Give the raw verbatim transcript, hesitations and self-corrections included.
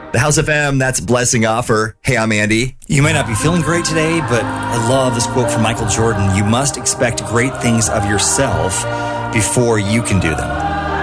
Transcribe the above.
The House F M, that's Blessing Offer. Hey, I'm Andy. You may not be feeling great today, but I love this quote from Michael Jordan. You must expect great things of yourself before you can do them.